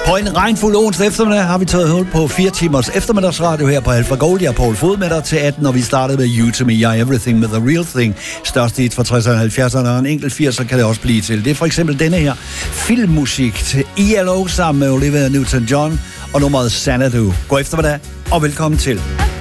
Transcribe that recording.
På en regnfuld onsdag eftermiddag har vi taget hul på 4 timers eftermiddagsradio her på Alfa Gold. Jeg er Poul Fod med dig til 18, og vi startede med You To Me, I Everything med The Real Thing. Største hit fra 60'erne og 70'erne, og en enkelt 80'er kan det også blive til. Det er for eksempel denne her filmmusik til ELO sammen med Olivia Newton-John og nummeret Xanadu. God eftermiddag, og velkommen til.